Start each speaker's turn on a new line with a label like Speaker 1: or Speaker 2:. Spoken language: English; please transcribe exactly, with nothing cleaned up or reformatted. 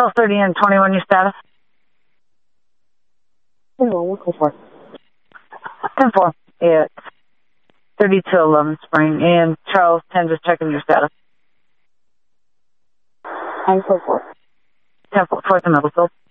Speaker 1: twelve thirty and twenty-one, your status?
Speaker 2: twenty-one, we'll go for it.
Speaker 1: ten four. It's thirty-two eleven Spring. And Charles ten, just checking your status.
Speaker 2: nine four four.
Speaker 1: ten four, fourth and middle field.